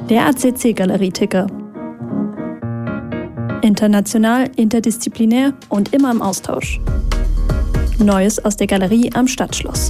Der ACC-Galerie-Ticker. International, interdisziplinär und immer im Austausch. Neues aus der Galerie am Stadtschloss.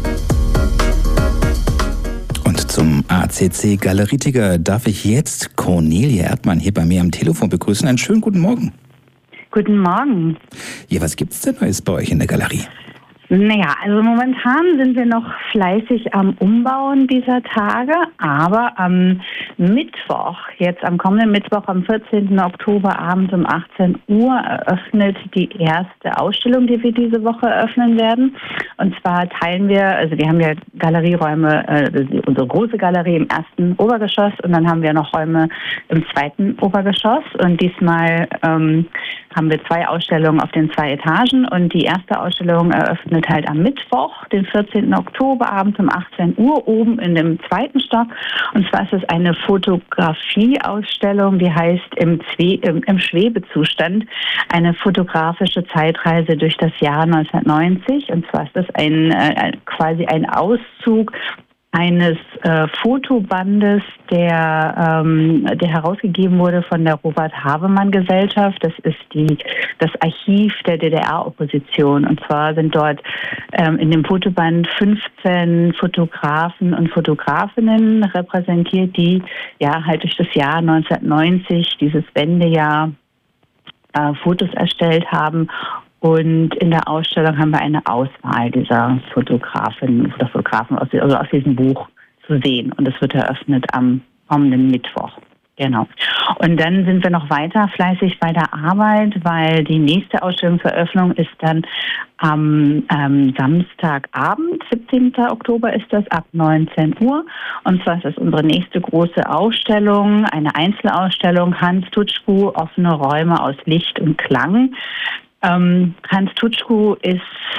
Und zum ACC-Galerie-Ticker darf ich jetzt Cornelia Erdmann hier bei mir am Telefon begrüßen. Einen schönen guten Morgen. Guten Morgen. Ja, was gibt's denn Neues bei euch in der Galerie? Naja, also momentan sind wir noch fleißig am Umbauen dieser Tage, aber am Mittwoch, jetzt am kommenden Mittwoch, am 14. Oktober abends um 18 Uhr eröffnet die erste Ausstellung, die wir diese Woche eröffnen werden. Und zwar teilen wir, also wir haben ja Galerieräume, unsere große Galerie im ersten Obergeschoss und dann haben wir noch Räume im zweiten Obergeschoss. Und diesmal haben wir 2 Ausstellungen auf den 2 Etagen und die erste Ausstellung eröffnet halt am Mittwoch, den 14. Oktober, abends um 18 Uhr, oben in dem 2. Stock. Und zwar ist es eine Fotografieausstellung, die heißt im Schwebezustand, eine fotografische Zeitreise durch das Jahr 1990. Und zwar ist das quasi ein Auszug eines Fotobandes, der herausgegeben wurde von der Robert-Havemann-Gesellschaft. Das ist das Archiv der DDR-Opposition. Und zwar sind dort in dem Fotoband 15 Fotografen und Fotografinnen repräsentiert, die ja halt durch das Jahr 1990, dieses Wendejahr, Fotos erstellt haben. Und in der Ausstellung haben wir eine Auswahl dieser Fotografinnen oder Fotografen aus diesem Buch zu sehen. Und es wird eröffnet am kommenden Mittwoch. Genau. Und dann sind wir noch weiter fleißig bei der Arbeit, weil die nächste Ausstellungseröffnung ist dann am Samstagabend, 17. Oktober ist das, ab 19 Uhr. Und zwar ist das unsere nächste große Ausstellung, eine Einzelausstellung, Hans Tutschku, offene Räume aus Licht und Klang. Hans Tutschku ist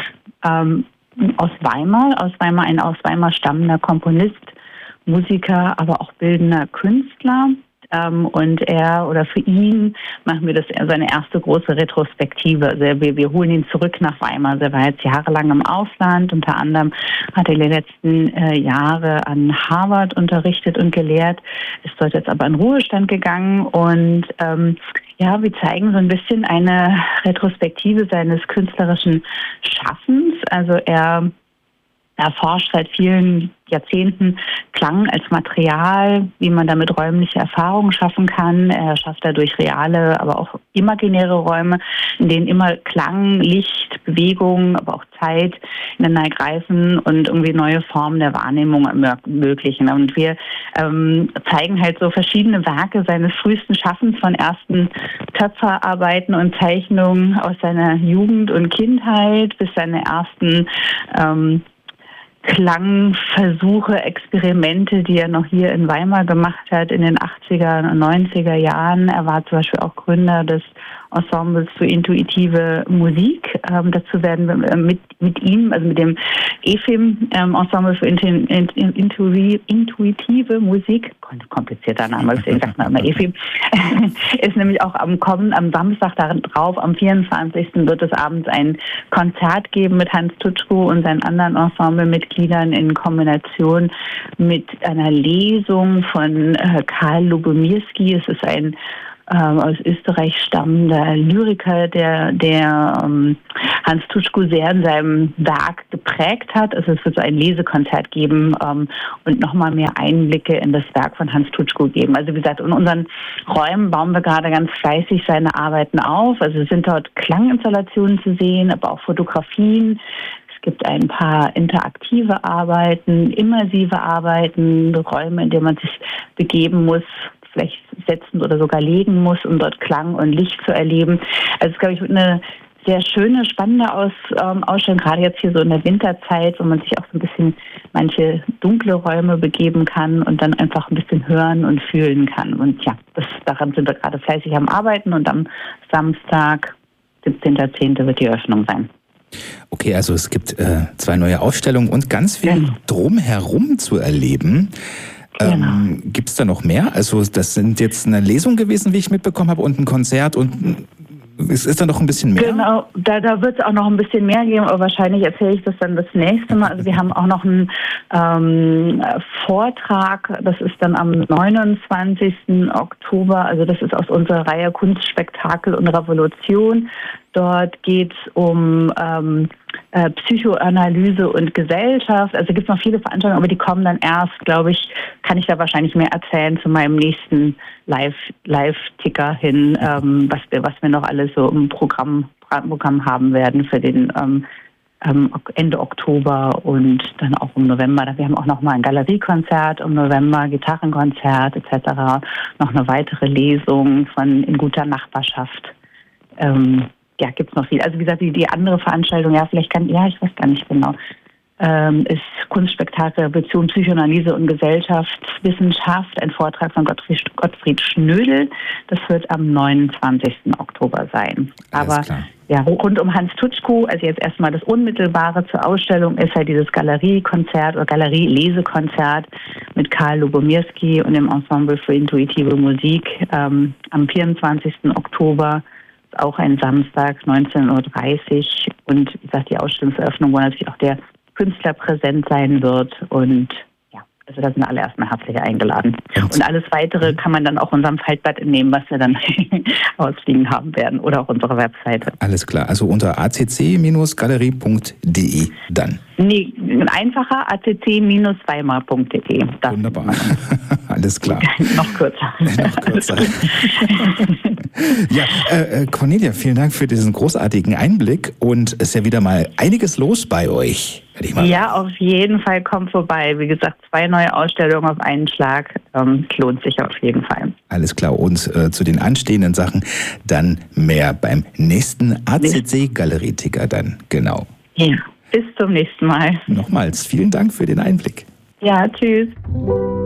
aus Weimar ein aus Weimar stammender Komponist, Musiker, aber auch bildender Künstler. Und für ihn machen wir das seine erste große Retrospektive. Also wir holen ihn zurück nach Weimar. Also er war jetzt jahrelang im Ausland. Unter anderem hat er die letzten Jahre an Harvard unterrichtet und gelehrt, ist dort jetzt aber in Ruhestand gegangen. Und wir zeigen so ein bisschen eine Retrospektive seines künstlerischen Schaffens. Also er erforscht seit vielen Jahrzehnten Klang als Material, wie man damit räumliche Erfahrungen schaffen kann. Er schafft dadurch reale, aber auch imaginäre Räume, in denen immer Klang, Licht, Bewegung, aber auch Zeit ineinander greifen und irgendwie neue Formen der Wahrnehmung ermöglichen. Und wir zeigen halt so verschiedene Werke seines frühesten Schaffens, von ersten Töpferarbeiten und Zeichnungen aus seiner Jugend und Kindheit bis seine ersten Klangversuche, Experimente, die er noch hier in Weimar gemacht hat in den 80er und 90er Jahren. Er war zum Beispiel auch Gründer des Ensembles für intuitive Musik. Dazu werden wir mit ihm, also mit dem EFIM, Ensemble für intuitive Musik, komplizierter Name, deswegen sagt man immer EFIM, ist nämlich auch am Samstag darauf, am 24. wird es abends ein Konzert geben mit Hans Tutschku und seinen anderen Ensemblemitgliedern in Kombination mit einer Lesung von Karl Lubomirski. Es ist ein aus Österreich stammender Lyriker, der Hans Tutschku sehr in seinem Werk geprägt hat. Also es wird so ein Lesekonzert geben und nochmal mehr Einblicke in das Werk von Hans Tutschku geben. Also wie gesagt, in unseren Räumen bauen wir gerade ganz fleißig seine Arbeiten auf. Also es sind dort Klanginstallationen zu sehen, aber auch Fotografien. Es gibt ein paar interaktive Arbeiten, immersive Arbeiten, Räume, in denen man sich begeben muss, vielleicht setzen oder sogar legen muss, um dort Klang und Licht zu erleben. Also es ist, glaube ich, eine sehr schöne, spannende Ausstellung, gerade jetzt hier so in der Winterzeit, wo man sich auch so ein bisschen manche dunkle Räume begeben kann und dann einfach ein bisschen hören und fühlen kann. Und ja, daran sind wir gerade fleißig am Arbeiten und am Samstag, 17.10. wird die Eröffnung sein. Okay, also es gibt 2 neue Ausstellungen und ganz viel drumherum zu erleben. Genau. Gibt es da noch mehr? Also das sind jetzt eine Lesung gewesen, wie ich mitbekommen habe, und ein Konzert und Ist da noch ein bisschen mehr? Genau, da wird es auch noch ein bisschen mehr geben, aber wahrscheinlich erzähle ich das dann das nächste Mal. Also wir haben auch noch einen Vortrag, das ist dann am 29. Oktober, also das ist aus unserer Reihe Kunst, Spektakel und Revolution. Dort geht es um Psychoanalyse und Gesellschaft. Also gibt es noch viele Veranstaltungen, aber die kommen dann erst, glaube ich, kann ich da wahrscheinlich mehr erzählen zu meinem nächsten Live-Ticker hin, was wir noch alles so im Programm haben werden für den Ende Oktober und dann auch im November. Wir haben auch noch mal ein Galeriekonzert im November, Gitarrenkonzert etc. Noch eine weitere Lesung von In guter Nachbarschaft. Ja, gibt es noch viel. Also wie gesagt, die andere Veranstaltung, ich weiß gar nicht genau, ist Kunstspektakel, Revolution, Psychoanalyse und Gesellschaftswissenschaft, ein Vortrag von Gottfried Schnödel. Das wird am 29. Oktober sein. Aber ja, rund um Hans Tutschko, also jetzt erstmal das Unmittelbare zur Ausstellung ist halt dieses Galeriekonzert oder Galerie-Lesekonzert mit Karl Lubomirski und dem Ensemble für intuitive Musik am 24. Oktober. Auch ein Samstag, 19.30 Uhr. Und wie gesagt, die Ausstellungseröffnung, wo natürlich auch der Künstler präsent sein wird. Und ja, also da sind alle erstmal herzlich eingeladen. Und alles Weitere kann man dann auch unserem Faltblatt entnehmen, was wir dann ausliegen haben werden. Oder auch unsere Webseite. Alles klar, also unter acc-galerie.de dann. Nee, einfacher, acc-weimar.de. Wunderbar, alles klar. Noch kürzer. Noch kürzer. Ja, Cornelia, vielen Dank für diesen großartigen Einblick und es ist ja wieder mal einiges los bei euch. Ja, auf jeden Fall, kommt vorbei. Wie gesagt, 2 neue Ausstellungen auf einen Schlag. Lohnt sich auf jeden Fall. Alles klar, und zu den anstehenden Sachen dann mehr beim nächsten ACC-Galerieticker dann, genau. Ja, bis zum nächsten Mal. Nochmals, vielen Dank für den Einblick. Ja, tschüss.